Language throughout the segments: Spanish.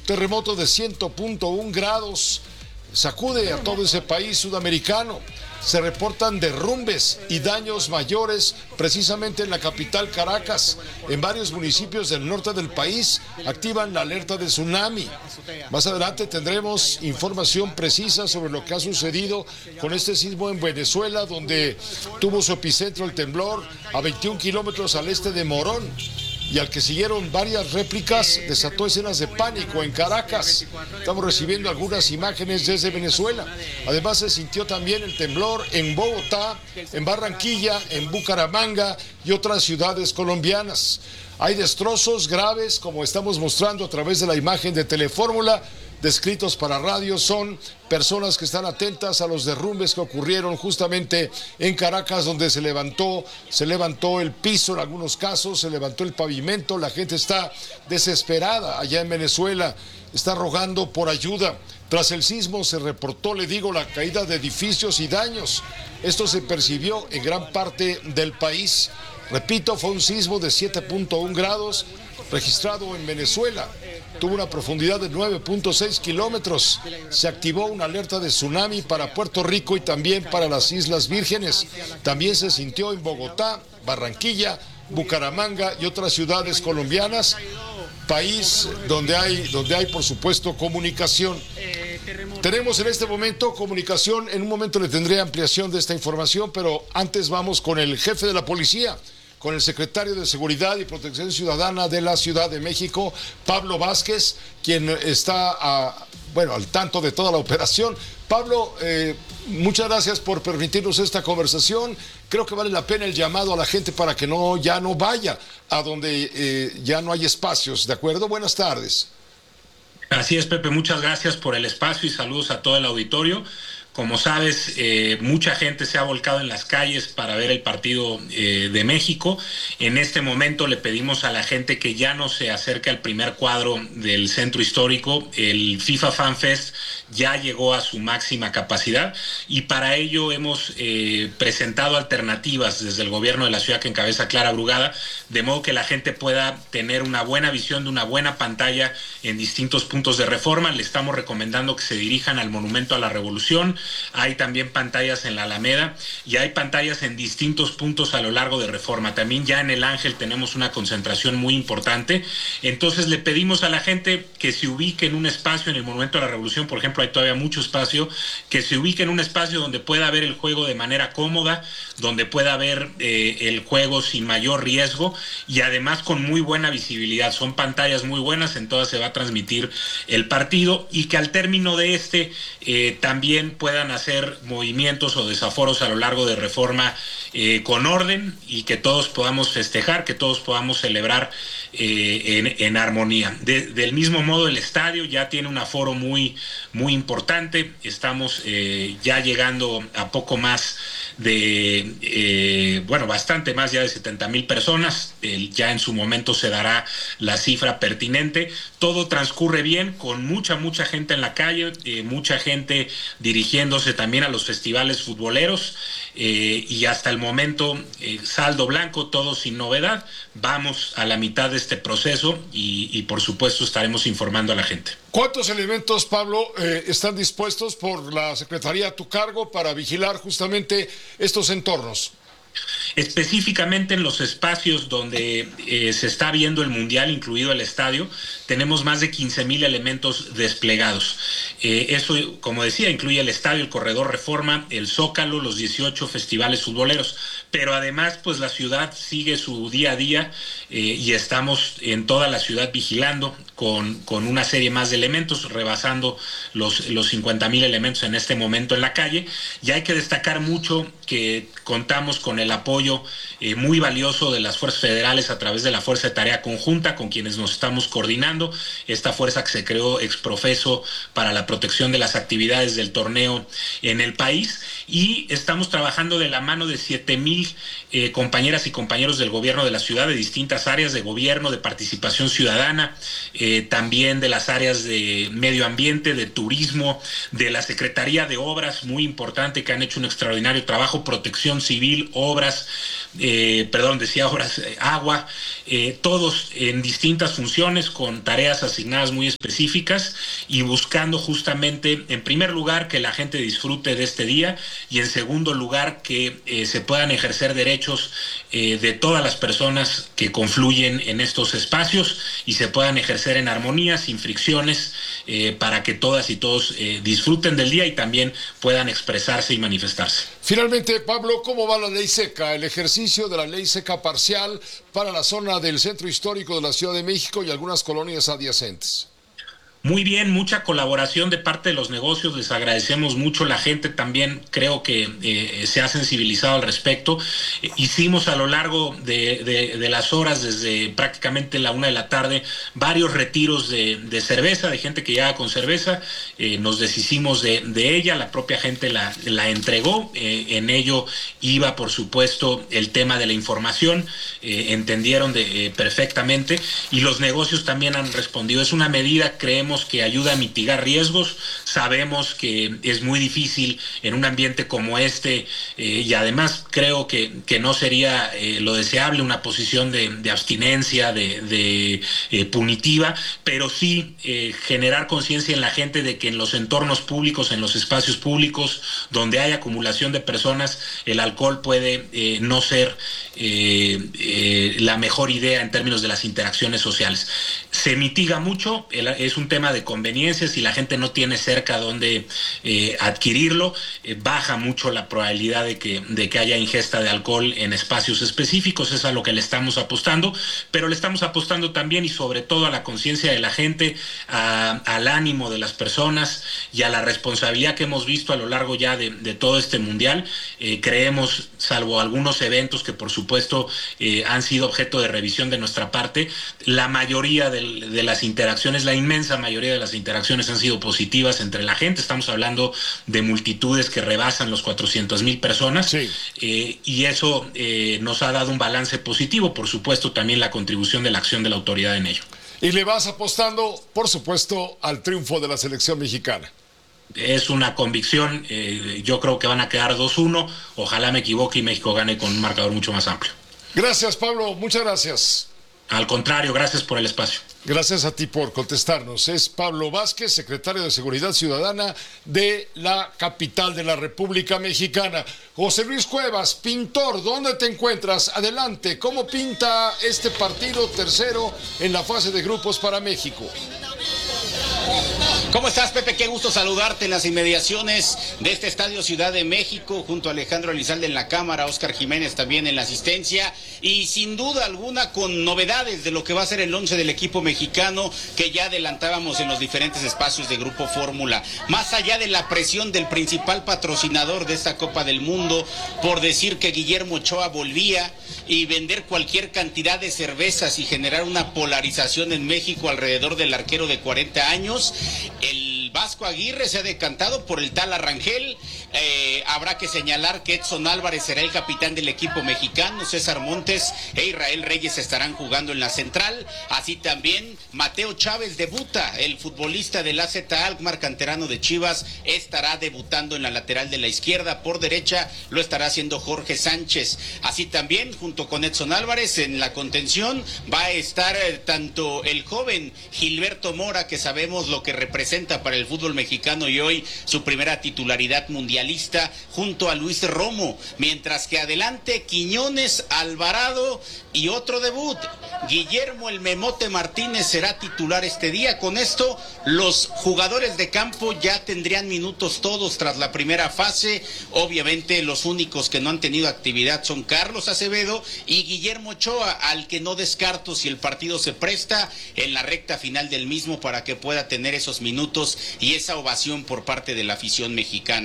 Terremoto de 100.1 grados sacude a todo ese país sudamericano. Se reportan derrumbes y daños mayores precisamente en la capital Caracas. En varios municipios del norte del país activan la alerta de tsunami. Más adelante tendremos información precisa sobre lo que ha sucedido con este sismo en Venezuela, donde tuvo su epicentro el temblor a 21 kilómetros al este de Morón, y al que siguieron varias réplicas, desató escenas de pánico en Caracas. Estamos recibiendo algunas imágenes desde Venezuela. Además, se sintió también el temblor en Bogotá, en Barranquilla, en Bucaramanga y otras ciudades colombianas. Hay destrozos graves, como estamos mostrando a través de la imagen de Telefórmula, descritos para radio. Son personas que están atentas a los derrumbes que ocurrieron justamente en Caracas, donde se levantó el piso en algunos casos, se levantó el pavimento. La gente está desesperada allá en Venezuela, está rogando por ayuda. Tras el sismo se reportó, le digo, la caída de edificios y daños. Esto se percibió en gran parte del país. Repito, fue un sismo de 7.1 grados registrado en Venezuela. Tuvo una profundidad de 9.6 kilómetros. Se activó una alerta de tsunami para Puerto Rico y también para las Islas Vírgenes. También se sintió en Bogotá, Barranquilla, Bucaramanga y otras ciudades colombianas. País donde hay por supuesto comunicación. Tenemos en este momento comunicación. En un momento le tendré ampliación de esta información, pero antes vamos con el jefe de la policía, con el secretario de Seguridad y Protección Ciudadana de la Ciudad de México, Pablo Vázquez, quien está al tanto de toda la operación. Pablo, muchas gracias por permitirnos esta conversación. Creo que vale la pena el llamado a la gente para que ya no vaya a donde ya no hay espacios, ¿de acuerdo? Buenas tardes. Así es, Pepe, muchas gracias por el espacio y saludos a todo el auditorio. Como sabes, mucha gente se ha volcado en las calles para ver el partido de México. En este momento le pedimos a la gente que ya no se acerque al primer cuadro del centro histórico. El FIFA Fan Fest ya llegó a su máxima capacidad y para ello hemos presentado alternativas desde el gobierno de la ciudad que encabeza Clara Brugada, de modo que la gente pueda tener una buena visión de una buena pantalla en distintos puntos de Reforma. Le estamos recomendando que se dirijan al Monumento a la Revolución. Hay también pantallas en la Alameda y hay pantallas en distintos puntos a lo largo de Reforma. También ya en el Ángel tenemos una concentración muy importante. Entonces le pedimos a la gente que se ubique en un espacio en el Monumento a la Revolución, por ejemplo, hay todavía mucho espacio, que se ubique en un espacio donde pueda ver el juego de manera cómoda, donde pueda ver el juego sin mayor riesgo y además con muy buena visibilidad. Son pantallas muy buenas, en todas se va a transmitir el partido y que al término de también puedan hacer movimientos o desaforos a lo largo de Reforma con orden y que todos podamos festejar, que todos podamos celebrar en armonía. Del mismo modo, el estadio ya tiene un aforo muy importante. Estamos ya llegando a poco más de, bastante más ya de 70,000 personas. Ya en su momento se dará la cifra pertinente. Todo transcurre bien, con mucha gente en la calle, mucha gente dirigiéndose también a los festivales futboleros y hasta el momento saldo blanco, todo sin novedad. Vamos a la mitad de este proceso y por supuesto estaremos informando a la gente. ¿Cuántos elementos, Pablo, están dispuestos por la Secretaría a tu cargo para vigilar justamente estos entornos? Específicamente en los espacios donde se está viendo el Mundial, incluido el estadio, tenemos más de 15,000 elementos desplegados. Eso, como decía, incluye el estadio, el Corredor Reforma, el Zócalo, los 18 festivales futboleros. Pero además, pues la ciudad sigue su día a día y estamos en toda la ciudad vigilando con una serie más de elementos, rebasando los 50,000 elementos en este momento en la calle. Y hay que destacar mucho que contamos con el apoyo muy valioso de las fuerzas federales a través de la Fuerza de Tarea Conjunta, con quienes nos estamos coordinando. Esta fuerza que se creó ex profeso para la protección de las actividades del torneo en el país, y estamos trabajando de la mano de 7,000 2,000 compañeras y compañeros del gobierno de la ciudad, de distintas áreas de gobierno, de participación ciudadana, también de las áreas de medio ambiente, de turismo, de la Secretaría de Obras, muy importante, que han hecho un extraordinario trabajo, protección civil, obras, agua, todos en distintas funciones con tareas asignadas muy específicas y buscando justamente, en primer lugar, que la gente disfrute de este día y en segundo lugar, que se puedan ejercer derechos de todas las personas que confluyen en estos espacios y se puedan ejercer en armonía, sin fricciones, para que todas y todos disfruten del día y también puedan expresarse y manifestarse. Finalmente, Pablo, ¿cómo va la ley seca? El ejercicio de la ley seca parcial para la zona del centro histórico de la Ciudad de México y algunas colonias adyacentes. Muy bien, mucha colaboración de parte de los negocios, les agradecemos mucho, la gente también creo que se ha sensibilizado al respecto. Hicimos a lo largo de las horas, desde prácticamente la 1 de la tarde, varios retiros de cerveza, de gente que llegaba con cerveza, nos deshicimos de ella, la propia gente la entregó, en ello iba por supuesto el tema de la información, entendieron perfectamente y los negocios también han respondido. Es una medida, creemos, que ayuda a mitigar riesgos. Sabemos que es muy difícil en un ambiente como este y además creo que no sería lo deseable una posición de abstinencia, de punitiva, pero sí generar conciencia en la gente de que en los entornos públicos, en los espacios públicos donde hay acumulación de personas, el alcohol puede no ser la mejor idea en términos de las interacciones sociales. Se mitiga mucho, es un tema de conveniencia, si la gente no tiene cerca donde adquirirlo, baja mucho la probabilidad de que haya ingesta de alcohol en espacios específicos, es a lo que le estamos apostando, pero le estamos apostando también y sobre todo a la conciencia de la gente, al ánimo de las personas y a la responsabilidad que hemos visto a lo largo ya de todo este mundial. Creemos, salvo algunos eventos que por supuesto han sido objeto de revisión de nuestra parte, la mayoría de las interacciones, la inmensa mayoría de las interacciones han sido positivas entre la gente. Estamos hablando de multitudes que rebasan los 400,000 personas, sí. Y eso nos ha dado un balance positivo, por supuesto también la contribución de la acción de la autoridad en ello. Y le vas apostando, por supuesto, al triunfo de la selección mexicana. Es una convicción, yo creo que van a quedar 2-1, ojalá me equivoque y México gane con un marcador mucho más amplio. Gracias, Pablo, muchas gracias. Al contrario, gracias por el espacio. Gracias a ti por contestarnos. Es Pablo Vázquez, secretario de Seguridad Ciudadana de la capital de la República Mexicana. José Luis Cuevas, pintor, ¿dónde te encuentras? Adelante, ¿cómo pinta este partido tercero en la fase de grupos para México? ¿Cómo estás, Pepe? Qué gusto saludarte en las inmediaciones de este Estadio Ciudad de México, junto a Alejandro Elizalde en la cámara, Óscar Jiménez también en la asistencia, y sin duda alguna con novedades de lo que va a ser el 11 del equipo mexicano, que ya adelantábamos en los diferentes espacios de Grupo Fórmula. Más allá de la presión del principal patrocinador de esta Copa del Mundo por decir que Guillermo Ochoa volvía y vender cualquier cantidad de cervezas y generar una polarización en México alrededor del arquero de 40 años, el Vasco Aguirre se ha decantado por el tal Arrangel. Habrá que señalar que Edson Álvarez será el capitán del equipo mexicano, César Montes e Israel Reyes estarán jugando en la central, así también Mateo Chávez debuta, el futbolista del AZ Alkmaar, canterano de Chivas, estará debutando en la lateral de la izquierda, por derecha lo estará haciendo Jorge Sánchez, así también junto con Edson Álvarez en la contención va a estar tanto el joven Gilberto Mora, que sabemos lo que representa para el fútbol mexicano y hoy su primera titularidad mundialista, junto a Luis Romo, mientras que adelante Quiñones, Alvarado y otro debut, Guillermo el Memote Martínez será titular este día. Con esto los jugadores de campo ya tendrían minutos todos tras la primera fase. Obviamente los únicos que no han tenido actividad son Carlos Acevedo y Guillermo Ochoa, al que no descarto, si el partido se presta, en la recta final del mismo para que pueda tener esos minutos y esa ovación por parte de la afición mexicana.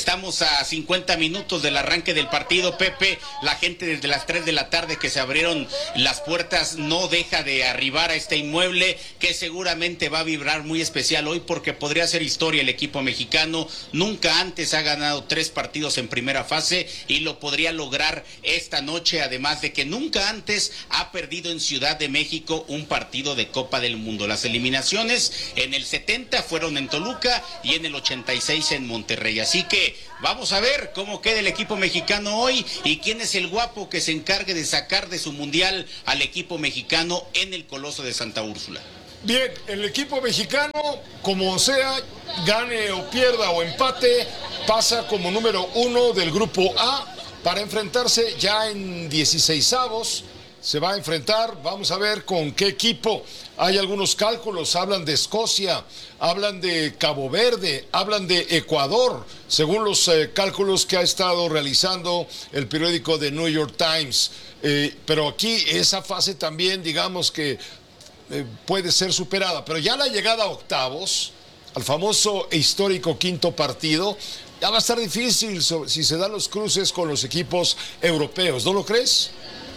Estamos a 50 minutos del arranque del partido, Pepe. La gente desde las 3 de la tarde que se abrieron las puertas no deja de arribar a este inmueble, que seguramente va a vibrar muy especial hoy porque podría ser historia el equipo mexicano. Nunca antes ha ganado 3 partidos en primera fase y lo podría lograr esta noche, además de que nunca antes ha perdido en Ciudad de México un partido de Copa del Mundo. Las eliminaciones en el 70 fueron en Toluca y en el 86 en Monterrey. Así que vamos a ver cómo queda el equipo mexicano hoy y quién es el guapo que se encargue de sacar de su mundial al equipo mexicano en el Coloso de Santa Úrsula. Bien, el equipo mexicano, como sea, gane o pierda o empate, pasa como número 1 del grupo A para enfrentarse ya en 16avos. Se va a enfrentar, vamos a ver con qué equipo. Hay algunos cálculos, hablan de Escocia, hablan de Cabo Verde, hablan de Ecuador, según los cálculos que ha estado realizando el periódico The New York Times. Pero aquí esa fase también, digamos que puede ser superada. Pero ya la llegada a octavos, al famoso e histórico quinto partido, ya va a estar difícil si se dan los cruces con los equipos europeos, ¿no lo crees?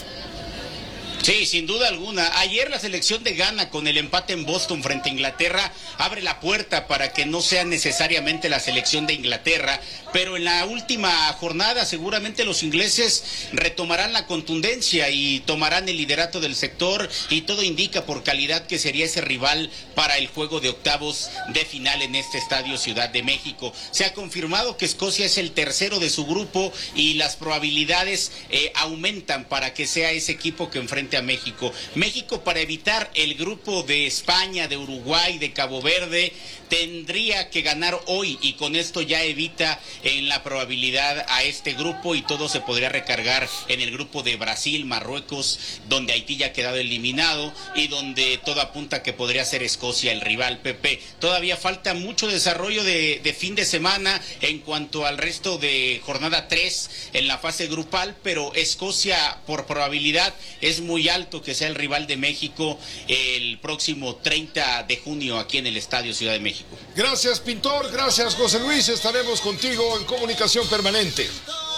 Sí, sin duda alguna. Ayer la selección de Ghana con el empate en Boston frente a Inglaterra abre la puerta para que no sea necesariamente la selección de Inglaterra, pero en la última jornada seguramente los ingleses retomarán la contundencia y tomarán el liderato del sector y todo indica por calidad que sería ese rival para el juego de octavos de final en este estadio Ciudad de México. Se ha confirmado que Escocia es el tercero de su grupo y las probabilidades aumentan para que sea ese equipo que enfrente a México. México, para evitar el grupo de España, de Uruguay, de Cabo Verde, tendría que ganar hoy y con esto ya evita en la probabilidad a este grupo y todo se podría recargar en el grupo de Brasil, Marruecos, donde Haití ya ha quedado eliminado y donde todo apunta que podría ser Escocia el rival, Pepe. Todavía falta mucho desarrollo de fin de semana en cuanto al resto de jornada 3 en la fase grupal, pero Escocia por probabilidad es muy alto que sea el rival de México el próximo 30 de junio aquí en el Estadio Ciudad de México. Gracias, Pintor, gracias, José Luis, estaremos contigo en comunicación permanente.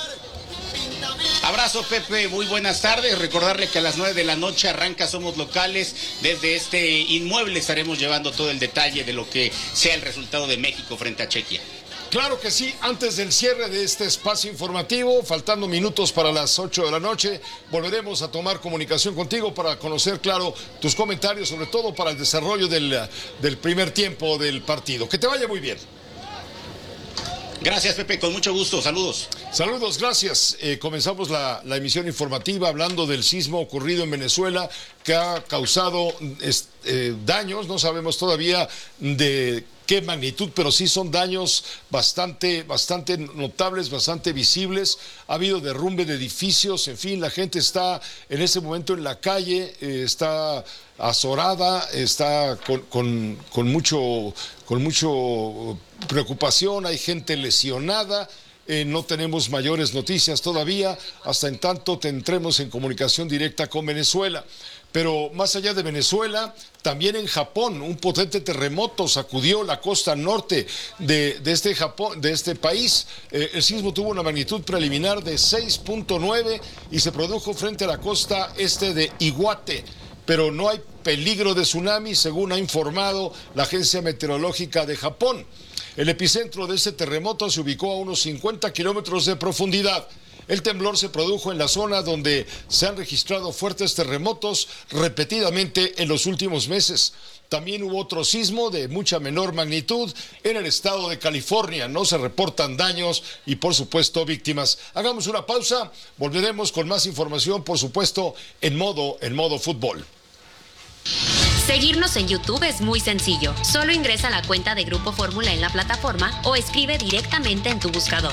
Abrazo, Pepe, muy buenas tardes. Recordarle que a las 9 de la noche arranca Somos Locales. Desde este inmueble estaremos llevando todo el detalle de lo que sea el resultado de México frente a Chequia. Claro que sí, antes del cierre de este espacio informativo, faltando minutos para las 8 de la noche, volveremos a tomar comunicación contigo para conocer, claro, tus comentarios, sobre todo para el desarrollo del primer tiempo del partido. Que te vaya muy bien. Gracias, Pepe, con mucho gusto. Saludos. Saludos, gracias. Comenzamos la emisión informativa hablando del sismo ocurrido en Venezuela que ha causado daños, no sabemos todavía de qué magnitud, pero sí son daños bastante notables, bastante visibles. Ha habido derrumbe de edificios, en fin, la gente está en ese momento en la calle, está azorada, está con mucho preocupación, hay gente lesionada. No tenemos mayores noticias todavía, hasta en tanto entremos en comunicación directa con Venezuela. Pero más allá de Venezuela, también en Japón, un potente terremoto sacudió la costa norte de este país. El sismo tuvo una magnitud preliminar de 6.9 y se produjo frente a la costa este de Iwate. Pero no hay peligro de tsunami, según ha informado la Agencia Meteorológica de Japón. El epicentro de este terremoto se ubicó a unos 50 kilómetros de profundidad. El temblor se produjo en la zona donde se han registrado fuertes terremotos repetidamente en los últimos meses. También hubo otro sismo de mucha menor magnitud en el estado de California. No se reportan daños y, por supuesto, víctimas. Hagamos una pausa, volveremos con más información, por supuesto, en modo fútbol. Seguirnos en YouTube es muy sencillo. Solo ingresa a la cuenta de Grupo Fórmula en la plataforma o escribe directamente en tu buscador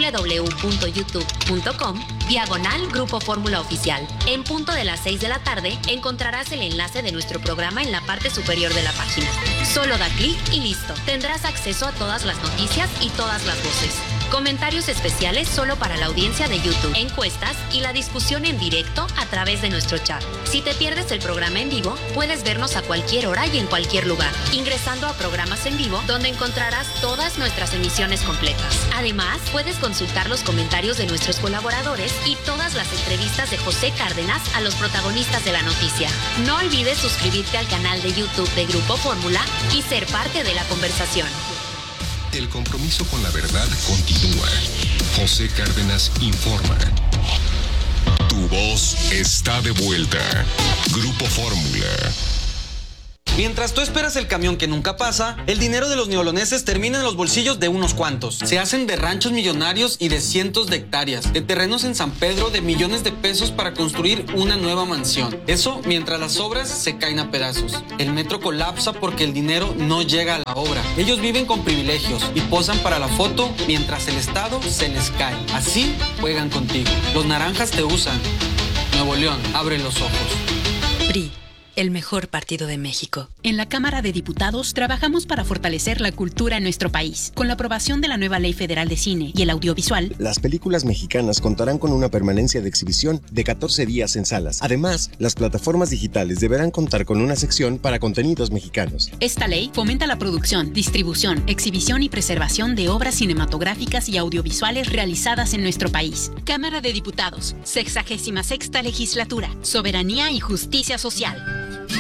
www.youtube.com/Grupo Fórmula Oficial. En punto de las 6 de la tarde encontrarás el enlace de nuestro programa en la parte superior de la página. Solo da clic y listo. Tendrás acceso a todas las noticias y todas las voces. Comentarios especiales solo para la audiencia de YouTube, encuestas y la discusión en directo a través de nuestro chat. Si te pierdes el programa en vivo, puedes vernos a cualquier hora y en cualquier lugar, ingresando a programas en vivo, donde encontrarás todas nuestras emisiones completas. Además, puedes consultar los comentarios de nuestros colaboradores y todas las entrevistas de José Cárdenas a los protagonistas de la noticia. No olvides suscribirte al canal de YouTube de Grupo Fórmula y ser parte de la conversación. El compromiso con la verdad continúa. José Cárdenas informa. Tu voz está de vuelta. Grupo Fórmula. Mientras tú esperas el camión que nunca pasa, el dinero de los neoloneses termina en los bolsillos de unos cuantos. Se hacen de ranchos millonarios y de cientos de hectáreas, de terrenos en San Pedro de millones de pesos para construir una nueva mansión. Eso mientras las obras se caen a pedazos. El metro colapsa porque el dinero no llega a la obra. Ellos viven con privilegios y posan para la foto mientras el Estado se les cae. Así juegan contigo. Los naranjas te usan. Nuevo León, abre los ojos. PRI. El mejor partido de México. En la Cámara de Diputados trabajamos para fortalecer la cultura en nuestro país. Con la aprobación de la nueva Ley Federal de Cine y el Audiovisual, las películas mexicanas contarán con una permanencia de exhibición de 14 días en salas. Además, las plataformas digitales deberán contar con una sección para contenidos mexicanos. Esta ley fomenta la producción, distribución, exhibición y preservación de obras cinematográficas y audiovisuales realizadas en nuestro país. Cámara de Diputados, 66ª Legislatura, Soberanía y Justicia Social.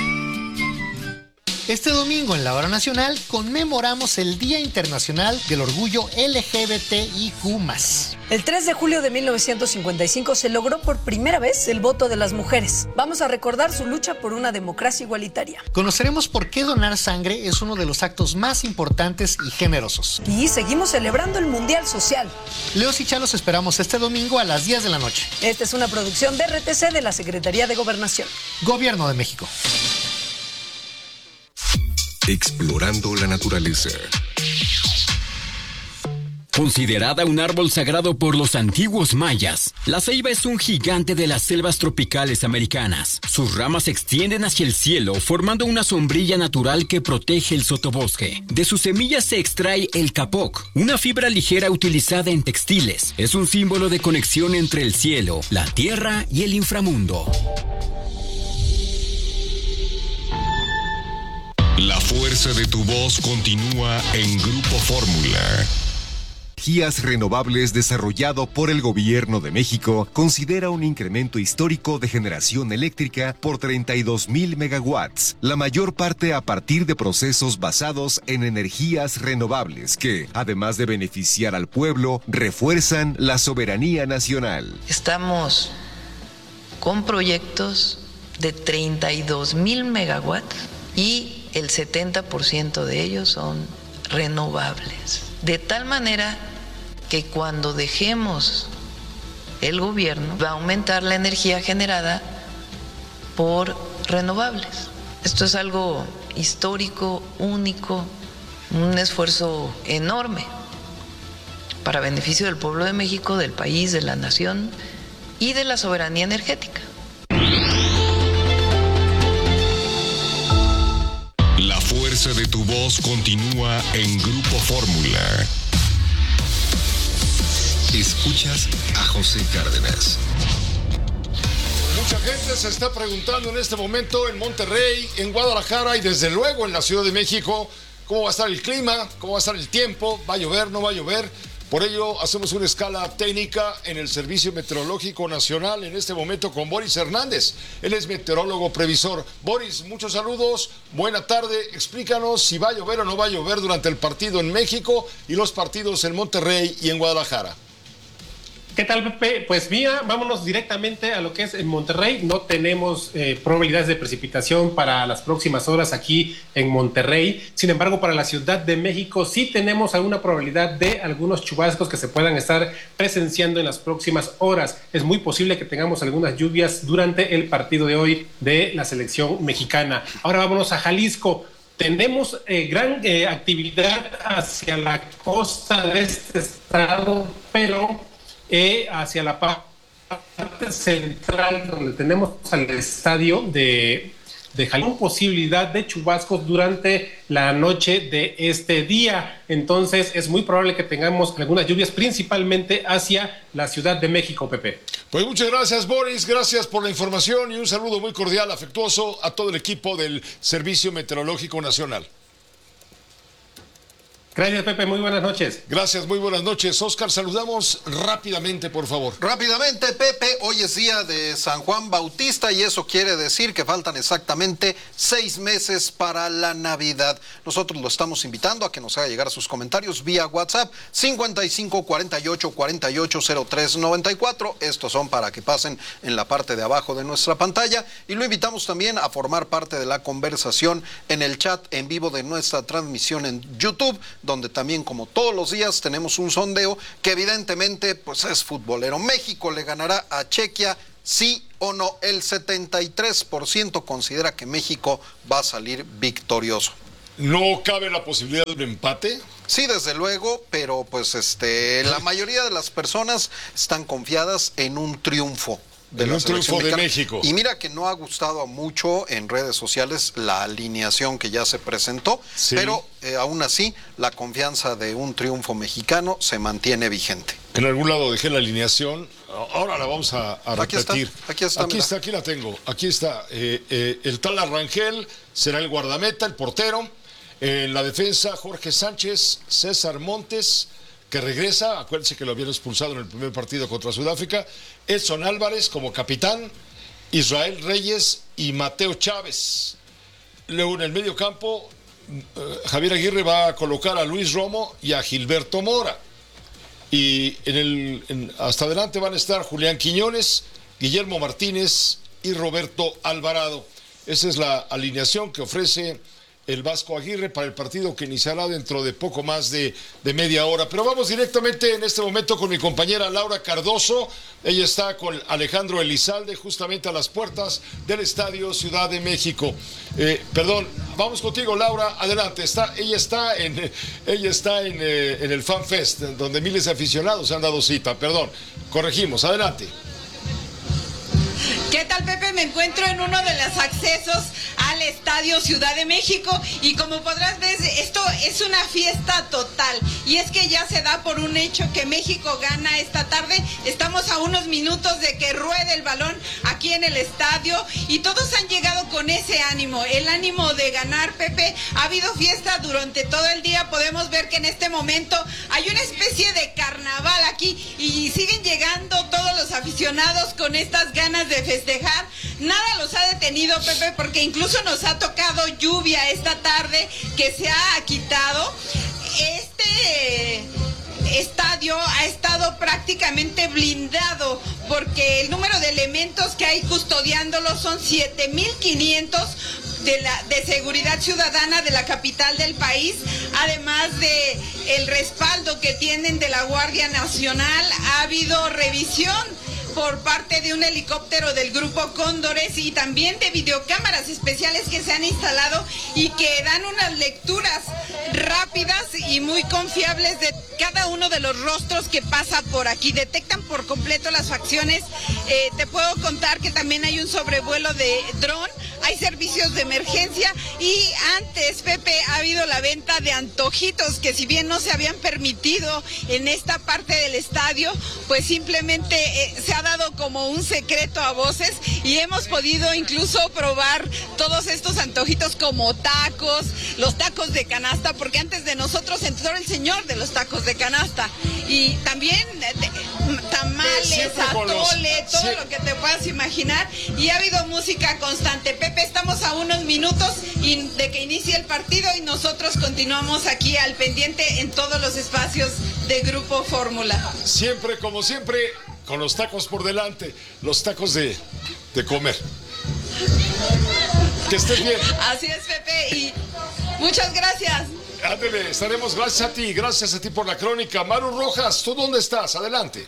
Este domingo en la Hora Nacional conmemoramos el Día Internacional del Orgullo LGBTIQ+. El 3 de julio de 1955 se logró por primera vez el voto de las mujeres. Vamos a recordar su lucha por una democracia igualitaria. Conoceremos por qué donar sangre es uno de los actos más importantes y generosos. Y seguimos celebrando el Mundial Social. Leos y Chalos esperamos este domingo a las 10 de la noche. Esta es una producción de RTC de la Secretaría de Gobernación. Gobierno de México. Explorando la naturaleza. Considerada un árbol sagrado por los antiguos mayas, la ceiba es un gigante de las selvas tropicales americanas. Sus ramas se extienden hacia el cielo, formando una sombrilla natural que protege el sotobosque. De sus semillas se extrae el capoc, una fibra ligera utilizada en textiles. Es un símbolo de conexión entre el cielo, la tierra y el inframundo. La fuerza de tu voz continúa en Grupo Fórmula. Energías Renovables, desarrollado por el Gobierno de México, considera un incremento histórico de generación eléctrica por 32,000 megawatts, la mayor parte a partir de procesos basados en energías renovables que, además de beneficiar al pueblo, refuerzan la soberanía nacional. Estamos con proyectos de 32,000 megawatts y el 70% de ellos son renovables. De tal manera que cuando dejemos el gobierno va a aumentar la energía generada por renovables. Esto es algo histórico, único, un esfuerzo enorme para beneficio del pueblo de México, del país, de la nación y de la soberanía energética. La fuerza de tu voz continúa en Grupo Fórmula. Escuchas a José Cárdenas. Mucha gente se está preguntando en este momento en Monterrey, en Guadalajara y desde luego en la Ciudad de México cómo va a estar el clima, cómo va a estar el tiempo, va a llover, no va a llover. Por ello, hacemos una escala técnica en el Servicio Meteorológico Nacional en este momento con Boris Hernández. Él es meteorólogo previsor. Boris, muchos saludos, buena tarde. Explícanos si va a llover o no va a llover durante el partido en México y los partidos en Monterrey y en Guadalajara. ¿Qué tal, Pepe? Pues mira, vámonos directamente a lo que es en Monterrey. No tenemos probabilidades de precipitación para las próximas horas aquí en Monterrey. Sin embargo, para la Ciudad de México sí tenemos alguna probabilidad de algunos chubascos que se puedan estar presenciando en las próximas horas. Es muy posible que tengamos algunas lluvias durante el partido de hoy de la selección mexicana. Ahora vámonos a Jalisco. Tenemos gran actividad hacia la costa de este estado, pero hacia la parte central donde tenemos al estadio de de Jalisco, posibilidad de chubascos durante la noche de este día. Entonces es muy probable que tengamos algunas lluvias, principalmente hacia la Ciudad de México, Pepe. Pues muchas gracias, Boris, gracias por la información y un saludo muy cordial, afectuoso a todo el equipo del Servicio Meteorológico Nacional. Gracias, Pepe, muy buenas noches. Gracias, muy buenas noches. Oscar, saludamos rápidamente, por favor. Rápidamente, Pepe, hoy es día de San Juan Bautista y eso quiere decir que faltan exactamente 6 meses para la Navidad. Nosotros lo estamos invitando a que nos haga llegar sus comentarios vía WhatsApp 55 48 48 03 94. Estos son para que pasen en la parte de abajo de nuestra pantalla y lo invitamos también a formar parte de la conversación en el chat en vivo de nuestra transmisión en YouTube, donde también, como todos los días, tenemos un sondeo que evidentemente pues es futbolero. ¿México le ganará a Chequia? ¿Sí o no? El 73% considera que México va a salir victorioso. ¿No cabe la posibilidad de un empate? Sí, desde luego, pero pues la mayoría de las personas están confiadas en un triunfo. En un triunfo de México. Y mira que no ha gustado mucho en redes sociales la alineación que ya se presentó, sí, pero aún así la confianza de un triunfo mexicano se mantiene vigente. En algún lado dejé la alineación, ahora la vamos a repetir. Aquí está, aquí la tengo. Aquí está. El tal Arrangel será el guardameta, el portero. En la defensa, Jorge Sánchez, César Montes, que regresa, acuérdense que lo habían expulsado en el primer partido contra Sudáfrica, Edson Álvarez como capitán, Israel Reyes y Mateo Chávez. Luego en el medio campo, Javier Aguirre va a colocar a Luis Romo y a Gilberto Mora. Y hasta adelante van a estar Julián Quiñones, Guillermo Martínez y Roberto Alvarado. Esa es la alineación que ofrece el Vasco Aguirre para el partido que iniciará dentro de poco más de media hora. Pero vamos directamente en este momento con mi compañera Laura Cardoso. Ella está con Alejandro Elizalde justamente a las puertas del Estadio Ciudad de México. Vamos contigo, Laura, adelante. Ella está en el Fan Fest, donde miles de aficionados se han dado cita. Corregimos, adelante. ¿Qué tal, Pepe? Me encuentro en uno de los accesos al Estadio Ciudad de México y como podrás ver, esto es una fiesta total y es que ya se da por un hecho que México gana esta tarde. Estamos a unos minutos de que ruede el balón aquí en el estadio y todos han llegado con ese ánimo, el ánimo de ganar, Pepe. Ha habido fiesta durante todo el día, podemos ver que en este momento hay una especie de carnaval aquí y siguen llegando todos los aficionados con estas ganas de festejar. Nada los ha detenido, Pepe, porque incluso nos ha tocado lluvia esta tarde que se ha quitado. Este estadio ha estado prácticamente blindado porque el número de elementos que hay custodiándolo son 7,500 de seguridad ciudadana de la capital del país, además de el respaldo que tienen de la Guardia Nacional. Ha habido revisión por parte de un helicóptero del Grupo Cóndores y también de videocámaras especiales que se han instalado y que dan unas lecturas rápidas y muy confiables de cada uno de los rostros que pasa por aquí. Detectan por completo las facciones. Te puedo contar que también hay un sobrevuelo de dron, hay servicios de emergencia y antes, Pepe, ha habido la venta de antojitos que si bien no se habían permitido en esta parte del estadio, pues simplemente se ha dado como un secreto a voces y hemos podido incluso probar todos estos antojitos como tacos, los tacos de canasta, porque antes de nosotros entró el señor de los tacos de canasta y también tamales, atole, todo lo que te puedas imaginar y ha habido música constante. Pepe, estamos a unos minutos de que inicie el partido y nosotros continuamos aquí al pendiente en todos los espacios de Grupo Fórmula. Siempre, como siempre, con los tacos por delante, los tacos de comer. Que estés bien. Así es, Pepe, y muchas gracias. Ándale, estaremos, gracias a ti por la crónica. Maru Rojas, ¿tú dónde estás? Adelante.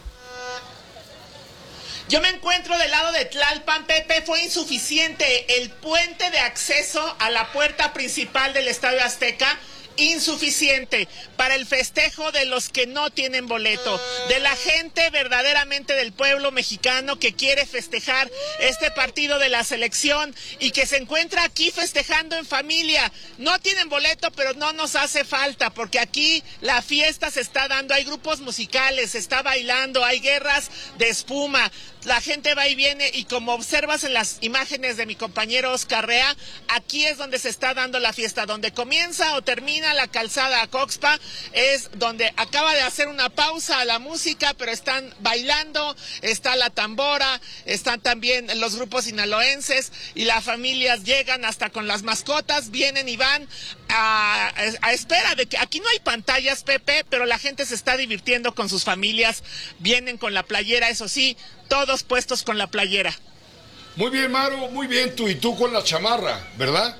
Yo me encuentro del lado de Tlalpan, Pepe. Fue insuficiente el puente de acceso a la puerta principal del Estadio Azteca. insuficiente para el festejo de los que no tienen boleto, de la gente verdaderamente del pueblo mexicano que quiere festejar este partido de la selección y que se encuentra aquí festejando en familia. No tienen boleto, pero no nos hace falta, porque aquí la fiesta se está dando, hay grupos musicales, se está bailando, hay guerras de espuma, la gente va y viene, y como observas en las imágenes de mi compañero Oscar Rea, aquí es donde se está dando la fiesta, donde comienza o termina la calzada Coxpa, es donde acaba de hacer una pausa a la música, pero están bailando, está la tambora, están también los grupos sinaloenses, y las familias llegan hasta con las mascotas, vienen y van a espera de que, aquí no hay pantallas, Pepe, pero la gente se está divirtiendo con sus familias, vienen con la playera, eso sí, todos puestos con la playera. Muy bien, Maru, muy bien, y tú con la chamarra, ¿verdad?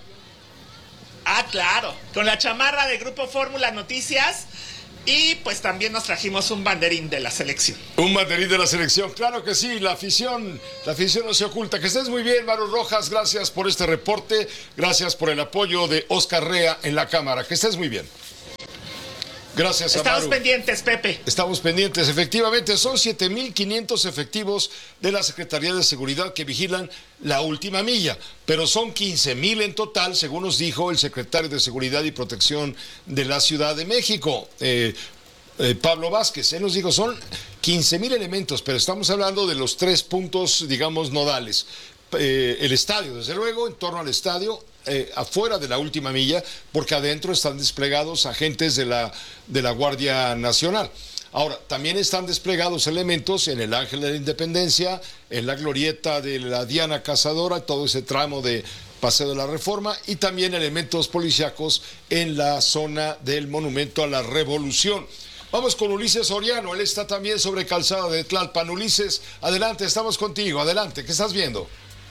Ah, claro, con la chamarra de Grupo Fórmula Noticias, y pues también nos trajimos un banderín de la selección. Un banderín de la selección, claro que sí, la afición no se oculta. Que estés muy bien, Maru Rojas, gracias por este reporte, gracias por el apoyo de Oscar Rea en la cámara, que estés muy bien. Gracias, Amaru. Estamos pendientes, Pepe. Estamos pendientes, efectivamente, son 7,500 efectivos de la Secretaría de Seguridad que vigilan la última milla, pero son 15,000 en total, según nos dijo el secretario de Seguridad y Protección de la Ciudad de México, Pablo Vázquez. Él nos dijo, son 15,000 elementos, pero estamos hablando de los 3 puntos, digamos, nodales. El estadio, desde luego, en torno al estadio, afuera de la última milla, porque adentro están desplegados agentes de la Guardia Nacional. Ahora, también están desplegados elementos en el Ángel de la Independencia, en la glorieta de la Diana Cazadora, todo ese tramo de Paseo de la Reforma, y también elementos policíacos en la zona del Monumento a la Revolución. Vamos con Ulises Soriano, él está también sobre Calzada de Tlalpan. Ulises, adelante, estamos contigo, adelante, ¿qué estás viendo?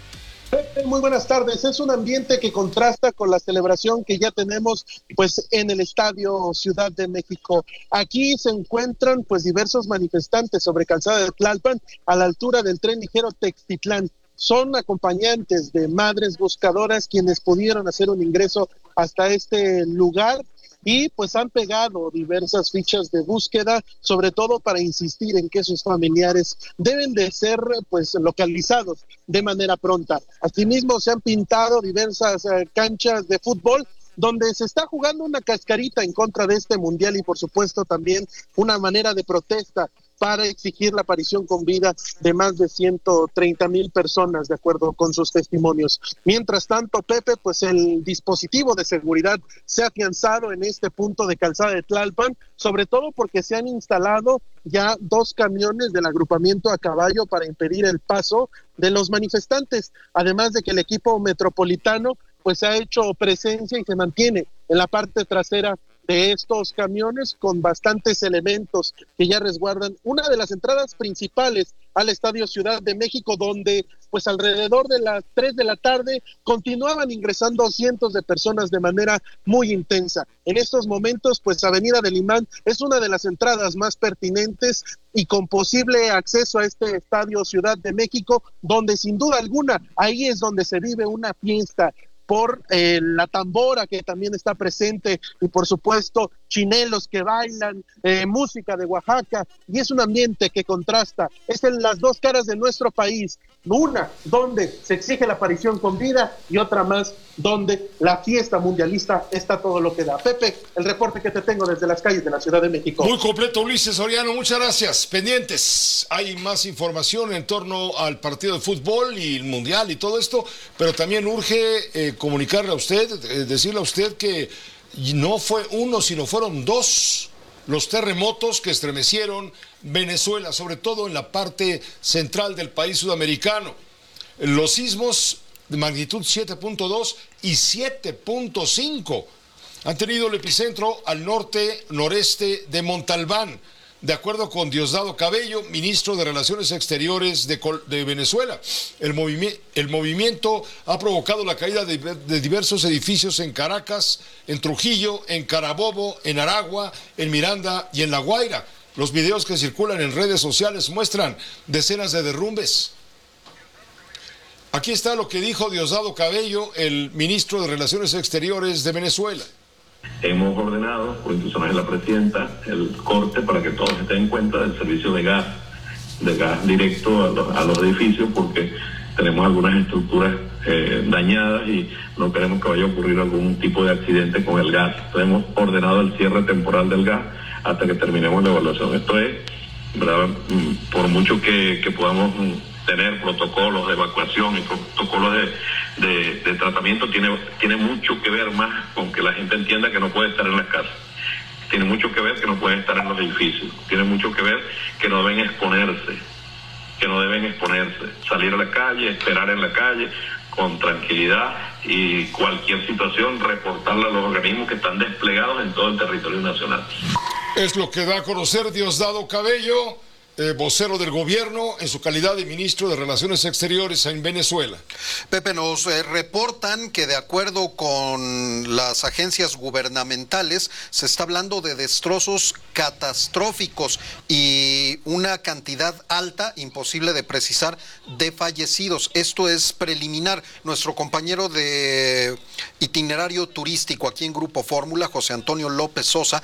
Muy buenas tardes. Es un ambiente que contrasta con la celebración que ya tenemos pues en el Estadio Ciudad de México. Aquí se encuentran pues diversos manifestantes sobre Calzada de Tlalpan a la altura del tren ligero Textitlán. Son acompañantes de madres buscadoras quienes pudieron hacer un ingreso hasta este lugar y pues han pegado diversas fichas de búsqueda, sobre todo para insistir en que sus familiares deben de ser pues localizados de manera pronta. Asimismo se han pintado diversas canchas de fútbol donde se está jugando una cascarita en contra de este mundial y por supuesto también una manera de protesta para exigir la aparición con vida de más de 130,000 personas, de acuerdo con sus testimonios. Mientras tanto, Pepe, pues el dispositivo de seguridad se ha afianzado en este punto de Calzada de Tlalpan, sobre todo porque se han instalado ya 2 camiones del agrupamiento a caballo para impedir el paso de los manifestantes, además de que el equipo metropolitano pues ha hecho presencia y se mantiene en la parte trasera de estos camiones con bastantes elementos que ya resguardan una de las entradas principales al Estadio Ciudad de México, donde pues alrededor de las 3 de la tarde continuaban ingresando cientos de personas de manera muy intensa. En estos momentos pues Avenida del Imán es una de las entradas más pertinentes y con posible acceso a este Estadio Ciudad de México, donde sin duda alguna ahí es donde se vive una fiesta por la tambora que también está presente y por supuesto chinelos que bailan, música de Oaxaca, y es un ambiente que contrasta, es en las dos caras de nuestro país, una donde se exige la aparición con vida y otra más donde la fiesta mundialista está todo lo que da. Pepe, el reporte que te tengo desde las calles de la Ciudad de México. Muy completo, Ulises Soriano, muchas gracias. Pendientes, hay más información en torno al partido de fútbol y el mundial y todo esto, pero también urge comunicarle a usted, decirle a usted que no fue uno, sino fueron 2 los terremotos que estremecieron Venezuela, sobre todo en la parte central del país sudamericano. Los sismos de magnitud 7.2 y 7.5 han tenido el epicentro al noreste de Montalbán, de acuerdo con Diosdado Cabello, ministro de Relaciones Exteriores de Venezuela. El movimiento ha provocado la caída de diversos edificios en Caracas, en Trujillo, en Carabobo, en Aragua, en Miranda y en La Guaira. Los videos que circulan en redes sociales muestran decenas de derrumbes. Aquí está lo que dijo Diosdado Cabello, el ministro de Relaciones Exteriores de Venezuela. Hemos ordenado, por instrucciones de la presidenta, el corte para que todos estén en cuenta del servicio de gas directo a los edificios, porque tenemos algunas estructuras dañadas y no queremos que vaya a ocurrir algún tipo de accidente con el gas. Entonces hemos ordenado el cierre temporal del gas hasta que terminemos la evaluación. Esto es, ¿verdad? Por mucho que podamos tener protocolos de evacuación y protocolos de tratamiento, tiene mucho que ver más con que la gente entienda que no puede estar en las casas. Tiene mucho que ver que no pueden estar en los edificios. Tiene mucho que ver que no deben exponerse. Salir a la calle, esperar en la calle con tranquilidad y cualquier situación reportarla a los organismos que están desplegados en todo el territorio nacional. Es lo que da a conocer Diosdado Cabello, vocero del gobierno en su calidad de ministro de Relaciones Exteriores en Venezuela. Pepe, nos reportan que de acuerdo con las agencias gubernamentales se está hablando de destrozos catastróficos y una cantidad alta, imposible de precisar, de fallecidos. Esto es preliminar. Nuestro compañero de itinerario turístico aquí en Grupo Fórmula, José Antonio López Sosa,